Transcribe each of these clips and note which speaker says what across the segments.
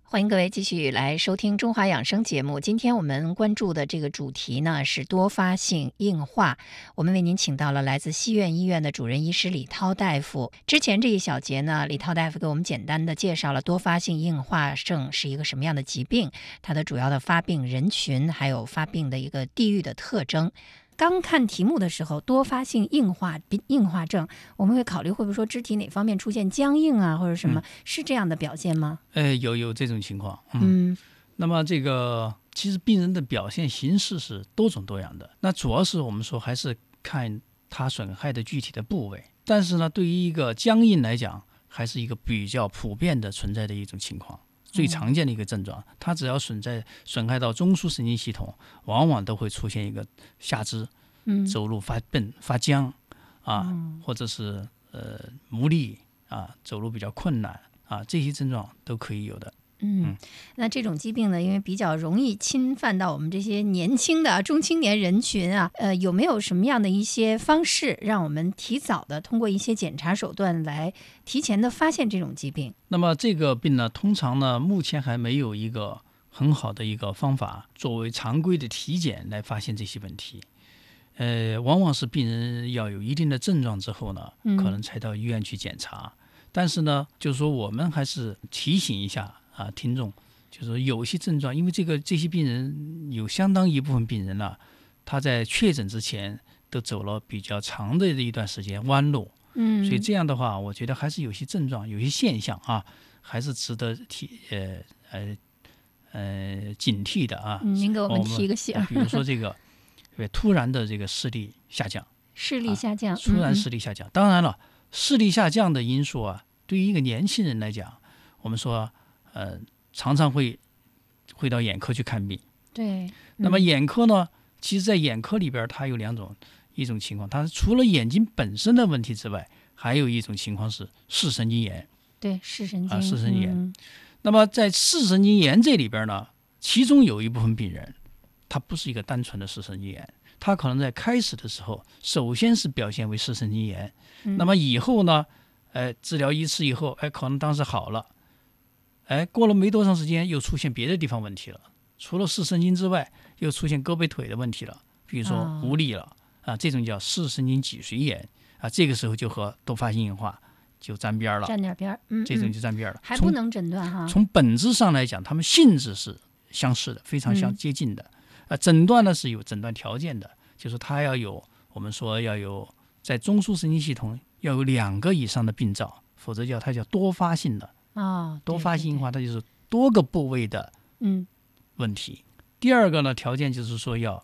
Speaker 1: 欢迎各位继续来收听中华养生节目。今天我们关注的这个主题呢是多发性硬化。我们为您请到了来自西苑医院的主任医师李涛大夫。之前这一小节呢，李涛大夫给我们简单的介绍了多发性硬化症是一个什么样的疾病，它的主要的发病人群，还有发病的一个地域的特征。刚看题目的时候，多发性硬化症，我们会考虑会不会说肢体哪方面出现僵硬啊，或者什么，是这样的表现吗？
Speaker 2: 有这种情况。那么这个其实病人的表现形式是多种多样的，那主要是我们说还是看它损害的具体的部位。但是呢，对于一个僵硬来讲，还是一个比较普遍的存在的一种情况。最常见的一个症状，它只要损害到中枢神经系统，往往都会出现一个下肢走路发笨发僵或者是无力走路比较困难这些症状都可以有的。
Speaker 1: 那这种疾病呢，因为比较容易侵犯到我们这些年轻的中青年人群有没有什么样的一些方式，让我们提早的通过一些检查手段来提前的发现这种疾病？
Speaker 2: 那么这个病呢，通常呢，目前还没有一个很好的一个方法作为常规的体检来发现这些问题。往往是病人要有一定的症状之后呢，可能才到医院去检查。但是呢，就是说我们还是提醒一下听众，就是说有些症状，因为这些病人有相当一部分病人他在确诊之前都走了比较长的一段时间弯路，所以这样的话，我觉得还是有些症状、有些现象还是值得警惕的
Speaker 1: 您给我们提个醒，
Speaker 2: 比如说这个突然的这个视力下降，
Speaker 1: 视力下降，
Speaker 2: 突然视力下降。当然了，视力下降的因素对于一个年轻人来讲，我们说常常会到眼科去看病。
Speaker 1: 对，
Speaker 2: 那么眼科呢，其实在眼科里边它有一种情况，它除了眼睛本身的问题之外，还有一种情况是视神经炎。
Speaker 1: 对，视神经
Speaker 2: 视神经炎。那么在视神经炎这里边呢，其中有一部分病人，他不是一个单纯的视神经炎，他可能在开始的时候，首先是表现为视神经炎，那么以后呢，治疗一次以后，可能当时好了，过了没多长时间，又出现别的地方问题了，除了视神经之外，又出现胳膊腿的问题了，比如说无力了这种叫视神经脊髓炎这个时候就和多发性硬化就沾边了，
Speaker 1: 沾点边
Speaker 2: 这种就沾边了，
Speaker 1: 还不能诊断
Speaker 2: 从本质上来讲，他们性质是相似的，非常接近的。诊断呢是有诊断条件的，就是它我们说要有在中枢神经系统要有2个以上的病灶，否则它叫多发性的多发性硬化，它就是多个部位的问题。第二个呢条件就是说要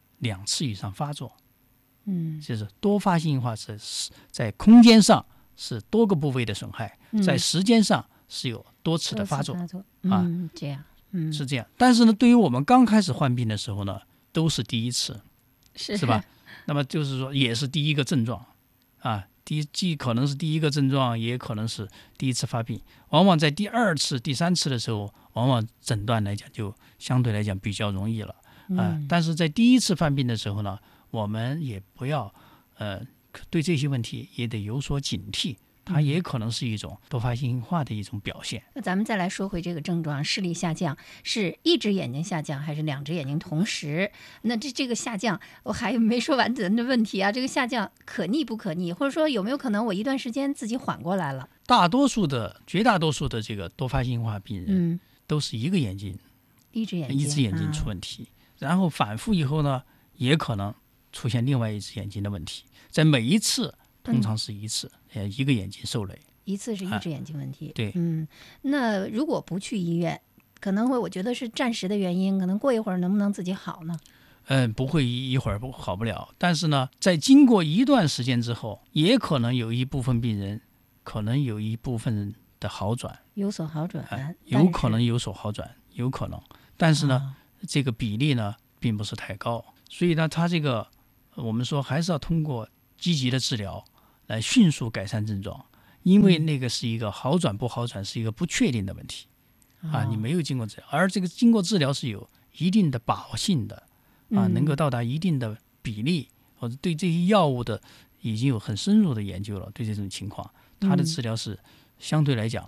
Speaker 2: 2次以上发作，就是多发性硬化是在空间上是多个部位的损害，在时间上是有多次的发作
Speaker 1: 这样
Speaker 2: 是这样。但是呢，对于我们刚开始患病的时候呢，都是第一次，是吧？那么就是说也是第一个症状既可能是第一个症状，也可能是第一次发病。往往在第2次、第3次的时候，往往诊断来讲就相对来讲比较容易了但是在第1次犯病的时候呢，我们也不要对这些问题也得有所警惕，它也可能是一种多发性硬化的一种表现。
Speaker 1: 那咱们再来说回这个症状，视力下降是一只眼睛下降还是2只眼睛同时？那这个下降我还没说完咱的问题这个下降可逆不可逆，或者说有没有可能我一段时间自己缓过来了？
Speaker 2: 绝大多数的这个多发性硬化病人都是一只眼睛出问题然后反复以后呢，也可能出现另外一只眼睛的问题，在每一次通常是一次一个眼睛受累，
Speaker 1: 一次是一只眼睛问题
Speaker 2: 对
Speaker 1: 那如果不去医院，可能我觉得是暂时的原因，可能过一会儿能不能自己好呢？
Speaker 2: 不会一会儿好不了，但是呢，在经过一段时间之后，也可能有一部分病人可能有一部分的好转，
Speaker 1: 有所好转
Speaker 2: 有可能有所好转，有可能，但是呢这个比例呢并不是太高，所以呢它这个我们说还是要通过积极的治疗来迅速改善症状，因为那个是一个好转不好转是一个不确定的问题你没有经过治疗，而这个经过治疗是有一定的把握性的能够到达一定的比例，或者对这些药物的已经有很深入的研究了，对这种情况它的治疗是相对来讲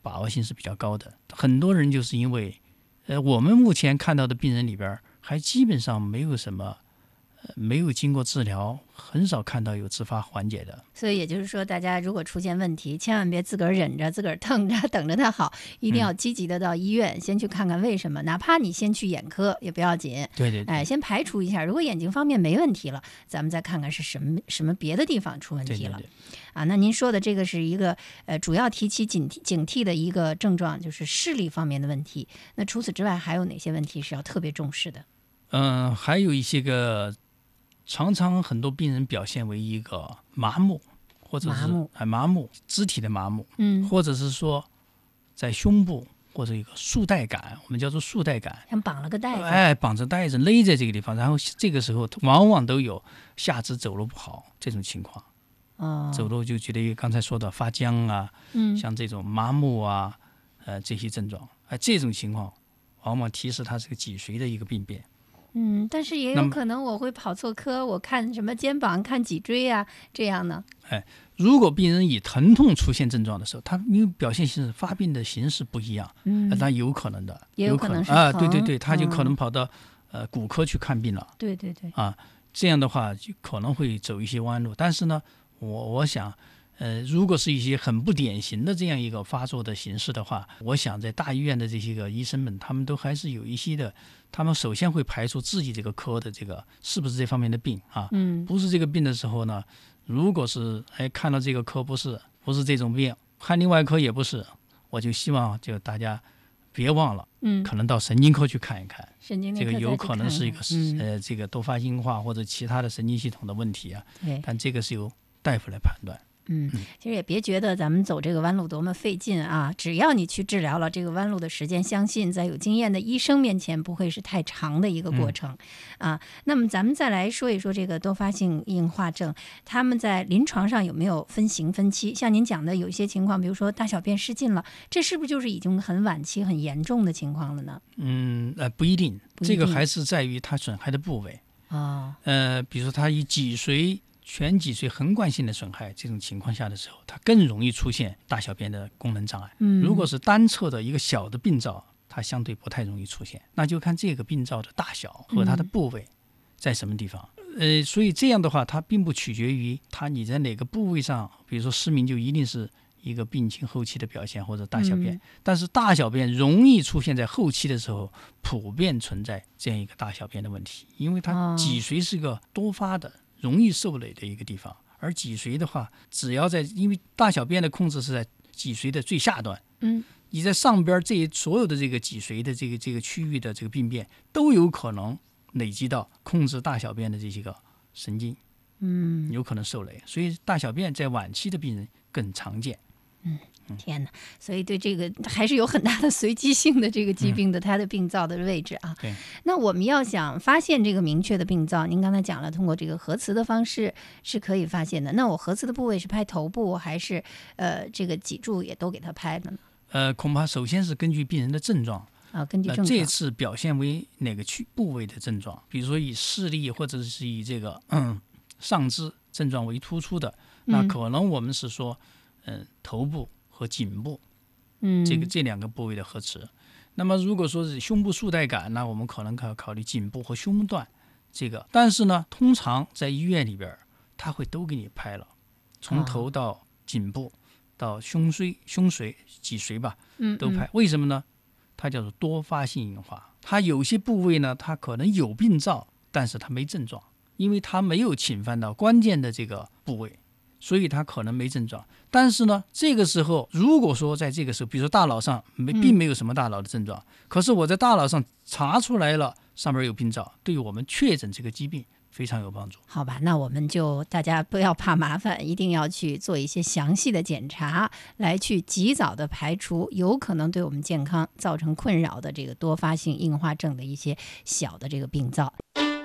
Speaker 2: 把握性是比较高的。很多人就是因为，我们目前看到的病人里边，还基本上没有什么，没有经过治疗，很少看到有自发缓解的。
Speaker 1: 所以也就是说，大家如果出现问题，千万别自个儿忍着、自个儿疼着，等着它好，一定要积极的到医院，先去看看为什么。哪怕你先去眼科也不要紧，
Speaker 2: 对，
Speaker 1: 先排除一下。如果眼睛方面没问题了，咱们再看看是什么别的地方出问题了。
Speaker 2: 对
Speaker 1: 啊，那您说的这个是一个主要提起警惕的一个症状，就是视力方面的问题。那除此之外，还有哪些问题是要特别重视的？
Speaker 2: 还有一些个。常常很多病人表现为一个麻木，或者是麻木，肢体的麻木，或者是说在胸部或者一个束带感，我们叫做束带感，
Speaker 1: 像绑了个带子，
Speaker 2: 绑着带子勒在这个地方，然后这个时候往往都有下肢走路不好这种情况。走路就觉得刚才说的发僵啊，像这种麻木啊，这些症状，这种情况往往提示它是个脊髓的一个病变。
Speaker 1: 但是也有可能我会跑错科，我看什么肩膀、看脊椎啊，这样呢？
Speaker 2: 如果病人以疼痛出现症状的时候，他因为表现形式、发病的形式不一样，那有可能的，
Speaker 1: 也有可能是
Speaker 2: 对，他就可能跑到骨科去看病了。
Speaker 1: 对
Speaker 2: 这样的话就可能会走一些弯路。但是呢，我想。如果是一些很不典型的这样一个发作的形式的话，我想在大医院的这些个医生们，他们都还是有一些的，他们首先会排除自己这个科的这个是不是这方面的病啊。不是这个病的时候呢，如果是看到这个科不是这种病，看另外一科也不是，我就希望就大家别忘了，可能到神经科去看一看，
Speaker 1: 神经
Speaker 2: 这个有可能是一个这个多发硬化或者其他的神经系统的问题啊。但这个是由大夫来判断。
Speaker 1: 其实也别觉得咱们走这个弯路多么费劲啊！只要你去治疗了，这个弯路的时间，相信在有经验的医生面前不会是太长的一个过程啊。那么咱们再来说一说这个多发性硬化症，他们在临床上有没有分型分期？像您讲的有一些情况，比如说大小便失禁了，这是不是就是已经很晚期、很严重的情况了呢？
Speaker 2: 不一定，这个还是在于它损害的部位比如说它以脊髓。全脊髓横贯性的损害，这种情况下的时候，它更容易出现大小便的功能障碍。如果是单侧的一个小的病灶，它相对不太容易出现。那就看这个病灶的大小和它的部位在什么地方。所以这样的话，它并不取决于你在哪个部位上，比如说失明就一定是一个病情后期的表现或者大小便。但是大小便容易出现在后期的时候，普遍存在这样一个大小便的问题，因为它脊髓是个多发的。容易受累的一个地方，而脊髓的话，只要因为大小便的控制是在脊髓的最下端，你在上边所有的这个脊髓的这个区域的这个病变，都有可能累积到控制大小便的这些个神经，有可能受累，所以大小便在晚期的病人更常见。
Speaker 1: 天哪！所以对这个还是有很大的随机性的这个疾病的它的病灶的位置啊。
Speaker 2: 对。
Speaker 1: 那我们要想发现这个明确的病灶，您刚才讲了，通过这个核磁的方式是可以发现的。那我核磁的部位是拍头部还是这个脊柱也都给它拍的呢？
Speaker 2: 恐怕首先是根据病人的症状
Speaker 1: 根据症状
Speaker 2: 这次表现为哪个部位的症状，比如说以视力或者是以这个上肢症状为突出的，那可能我们是说头部和颈部，这两个部位的核磁。那么如果说是胸部束带感，那我们可能考虑颈部和胸段这个。但是呢，通常在医院里边，他会都给你拍了，从头到颈部到胸髓、脊髓吧，都拍。为什么呢？它叫做多发性硬化。它有些部位呢，它可能有病灶，但是它没症状，因为它没有侵犯到关键的这个部位。所以它可能没症状，但是呢，这个时候如果说在这个时候，比如说大脑上并没有什么大脑的症状，可是我在大脑上查出来了上面有病灶，对于我们确诊这个疾病非常有帮助。
Speaker 1: 好吧，那我们就大家不要怕麻烦，一定要去做一些详细的检查，来去及早的排除有可能对我们健康造成困扰的这个多发性硬化症的一些小的这个病灶。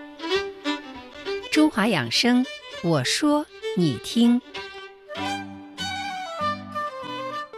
Speaker 1: 中华养生，我说你听。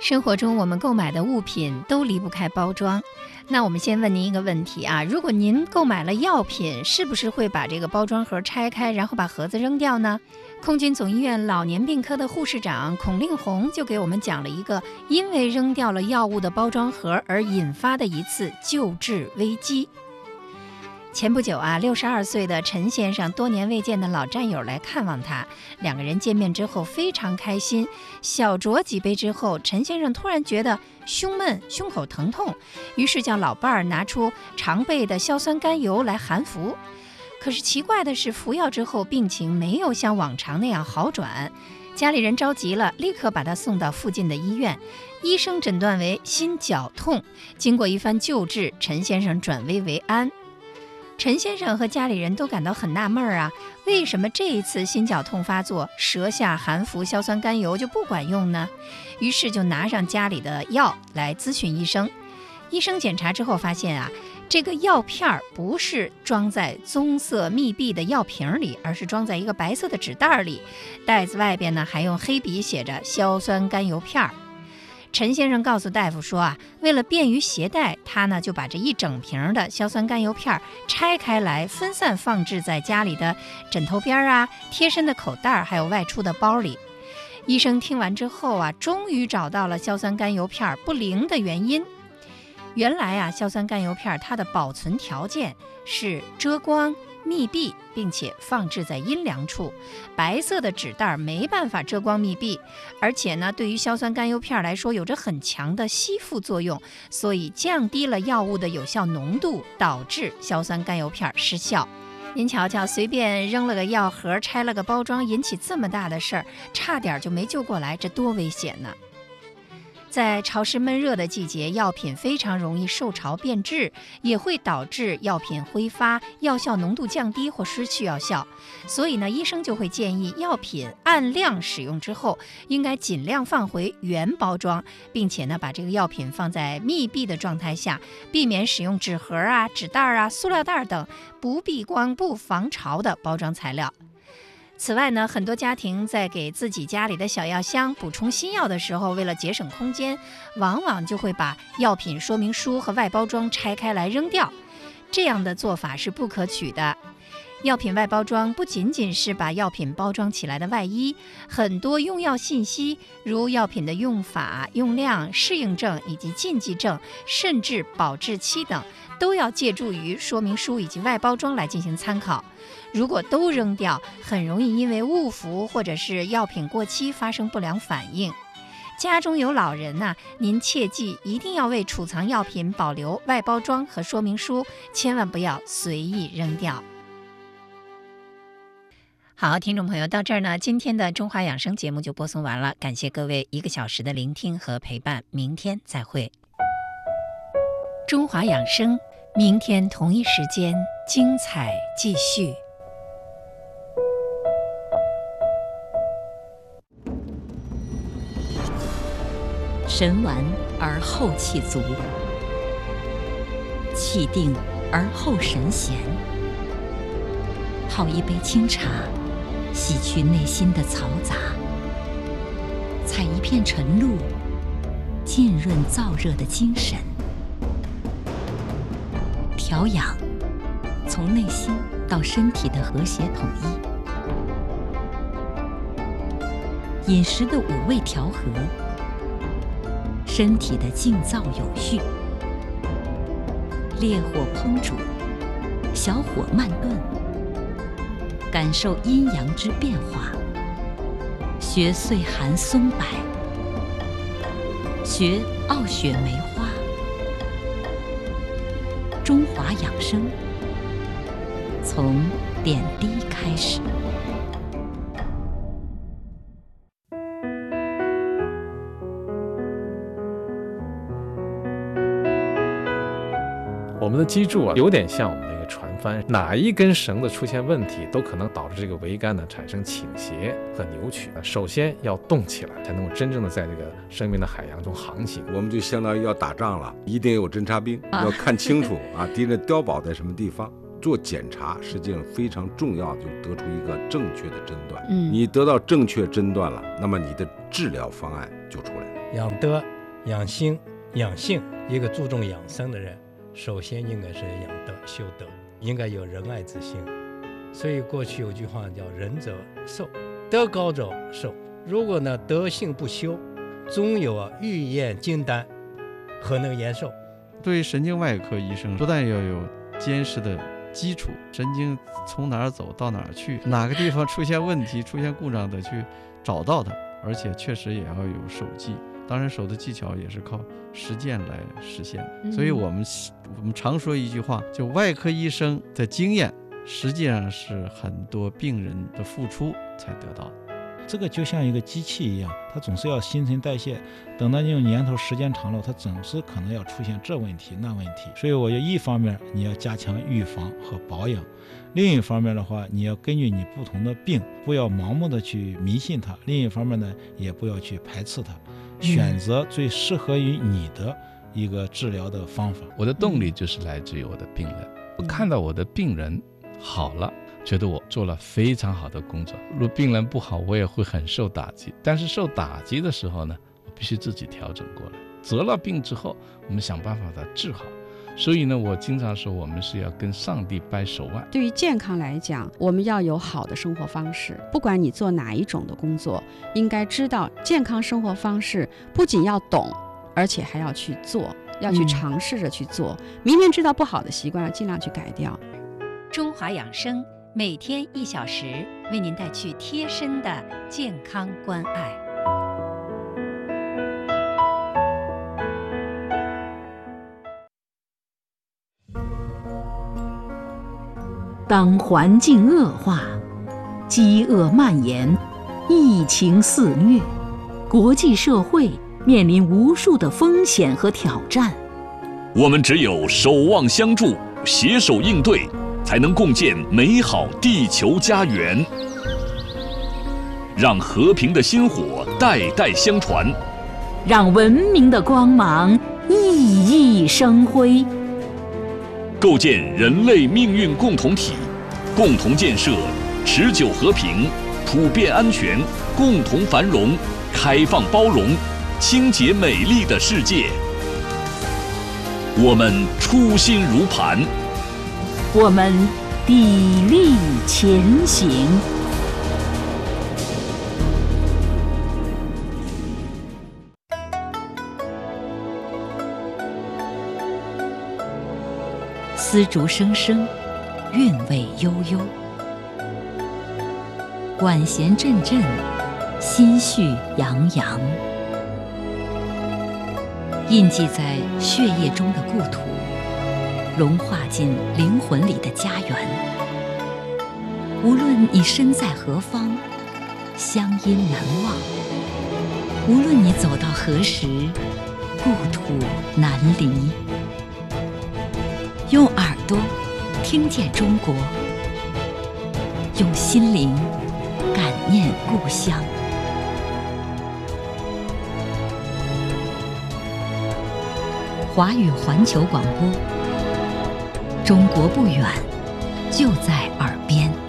Speaker 1: 生活中我们购买的物品都离不开包装。那我们先问您一个问题啊，如果您购买了药品，是不是会把这个包装盒拆开，然后把盒子扔掉呢？空军总医院老年病科的护士长孔令红就给我们讲了一个因为扔掉了药物的包装盒而引发的一次救治危机。前不久啊，62岁的陈先生多年未见的老战友来看望他，两个人见面之后非常开心。小酌几杯之后，陈先生突然觉得胸闷、胸口疼痛，于是叫老伴儿拿出常备的硝酸甘油来含服。可是奇怪的是，服药之后病情没有像往常那样好转，家里人着急了，立刻把他送到附近的医院。医生诊断为心绞痛，经过一番救治，陈先生转危为安。陈先生和家里人都感到很纳闷啊，为什么这一次心绞痛发作，舌下含服硝酸甘油就不管用呢？于是就拿上家里的药来咨询医生。医生检查之后发现啊，这个药片不是装在棕色密闭的药瓶里，而是装在一个白色的纸袋里，袋子外边呢还用黑笔写着硝酸甘油片。陈先生告诉大夫说啊，为了便于携带，他呢就把这一整瓶的硝酸甘油片拆开来，分散放置在家里的枕头边啊、贴身的口袋，还有外出的包里。医生听完之后啊，终于找到了硝酸甘油片不灵的原因。原来啊，硝酸甘油片它的保存条件是遮光、密闭，并且放置在阴凉处。白色的纸袋没办法遮光密闭，而且呢，对于硝酸甘油片来说有着很强的吸附作用，所以降低了药物的有效浓度，导致硝酸甘油片失效。您瞧瞧，随便扔了个药盒，拆了个包装，引起这么大的事儿，差点就没救过来，这多危险呢！在潮湿闷热的季节，药品非常容易受潮变质，也会导致药品挥发，药效浓度降低或失去药效。所以呢，医生就会建议药品按量使用之后，应该尽量放回原包装，并且呢，把这个药品放在密闭的状态下，避免使用纸盒啊、纸袋啊、塑料袋等不避光、不防潮的包装材料。此外呢，很多家庭在给自己家里的小药箱补充新药的时候，为了节省空间，往往就会把药品说明书和外包装拆开来扔掉。这样的做法是不可取的。药品外包装不仅仅是把药品包装起来的外衣，很多用药信息，如药品的用法、用量、适应症以及禁忌症，甚至保质期等，都要借助于说明书以及外包装来进行参考。如果都扔掉，很容易因为误服或者是药品过期发生不良反应。家中有老人呢，您切记一定要为储藏药品保留外包装和说明书，千万不要随意扔掉。好，听众朋友，到这儿呢，今天的中华养生节目就播送完了，感谢各位1个小时的聆听和陪伴，明天再会。中华养生，明天同一时间精彩继续。
Speaker 3: 神完而后气足，气定而后神闲。泡一杯清茶，洗去内心的嘈杂；采一片晨露，浸润燥热的精神。调养，从内心到身体的和谐统一。饮食的5味调和，身体的静躁有序。烈火烹煮，小火慢炖，感受阴阳之变化。学岁寒松柏，学傲雪梅花。中华养生，从点滴开始。
Speaker 4: 我们的脊柱啊，有点像我们的一个船帆，哪一根绳子出现问题，都可能导致这个桅杆呢产生倾斜和扭曲。首先要动起来，才能够真正的在这个生命的海洋中航行。
Speaker 5: 我们就相当于要打仗了，一定有侦察兵，要看清楚啊，敌人碉堡在什么地方。做检查实际上非常重要，就得出一个正确的诊断。你得到正确诊断了，那么你的治疗方案就出来了。
Speaker 6: 养德养性，一个注重养生的人，首先应该是养德修德，应该有仁爱之心。所以过去有句话叫仁者寿，德高者寿。如果呢德性不修，终有欲验金丹，何能延寿？
Speaker 7: 对神经外科医生，不但要有坚实的基础，神经从哪儿走到哪儿去，哪个地方出现问题、出现故障的去找到它，而且确实也要有手技。当然，手的技巧也是靠实践来实现。所以我们常说一句话，就外科医生的经验，实际上是很多病人的付出才得到的。
Speaker 8: 这个就像一个机器一样，它总是要新陈代谢，等到这种年头时间长了，它总是可能要出现这问题那问题。所以我觉得一方面你要加强预防和保养，另一方面的话，你要根据你不同的病，不要盲目的去迷信它，另一方面呢，也不要去排斥它，选择最适合于你的一个治疗的方法。
Speaker 9: 我的动力就是来自于我的病人，我看到我的病人好了，觉得我做了非常好的工作。如果病人不好，我也会很受打击。但是受打击的时候呢，我必须自己调整过来。得了病之后，我们想办法把它治好。所以呢，我经常说，我们是要跟上帝掰手腕。
Speaker 10: 对于健康来讲，我们要有好的生活方式。不管你做哪一种的工作，应该知道健康生活方式不仅要懂，而且还要去做，要去尝试着去做。明明知道不好的习惯，要尽量去改掉。
Speaker 1: 中华养生每天1小时，为您带去贴身的健康关爱。
Speaker 11: 当环境恶化，饥饿蔓延，疫情肆虐，国际社会面临无数的风险和挑战。
Speaker 12: 我们只有守望相助，携手应对，才能共建美好地球家园，让和平的薪火代代相传，
Speaker 11: 让文明的光芒熠熠生辉，
Speaker 12: 构建人类命运共同体，共同建设持久和平、普遍安全、共同繁荣、开放包容、清洁美丽的世界。我们初心如磐，
Speaker 11: 我们砥砺前行。
Speaker 3: 丝竹声声，韵味悠悠；管弦阵阵，心绪洋洋。印记在血液中的故土，融化进灵魂里的家园。无论你身在何方，乡音难忘；无论你走到何时，故土难离。用耳朵听见中国，用心灵感念故乡。华语环球广播，中国不远，就在耳边。